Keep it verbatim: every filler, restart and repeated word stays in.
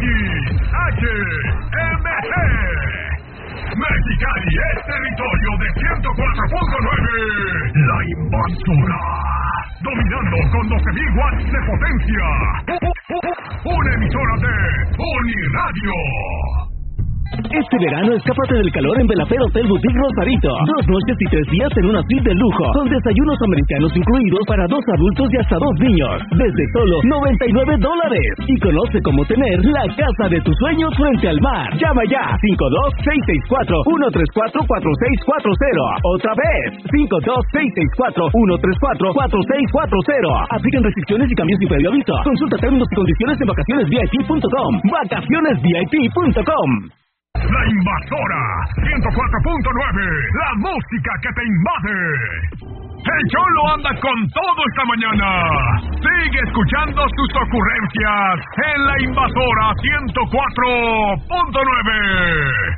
H M G. Mexicali es territorio de ciento cuatro punto nueve. La Invasora. Dominando con doce mil watts de potencia. Una emisora de Uniradio. Este verano escápate del calor en Belafare Hotel Boutique Rosarito. Dos noches y tres días en una suite de lujo, con desayunos americanos incluidos para dos adultos y hasta dos niños, desde solo noventa y nueve dólares. Y conoce cómo tener la casa de tus sueños frente al mar. Llama ya, cinco dos seis seis cuatro uno tres cuatro cuatro seis cuatro cero. Otra vez, cinco dos seis seis cuatro uno tres cuatro cuatro seis cuatro cero. Aplican restricciones y cambios sin previo aviso. Consulta términos y condiciones en vacaciones V I P punto com. vacaciones V I P punto com. La Invasora ciento cuatro punto nueve. La música que te invade. El Cholo anda con todo esta mañana. Sigue escuchando sus ocurrencias en La Invasora ciento cuatro punto nueve.